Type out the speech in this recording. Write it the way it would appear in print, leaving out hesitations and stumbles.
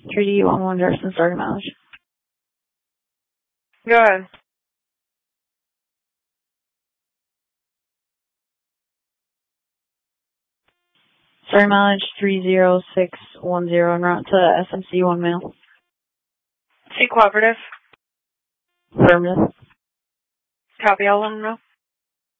3D11 Justin, starting mileage. Go ahead. Starting mileage 30610 en route to SMC 1 mile. C cooperative. Affirmative. Copy, I'll let them know.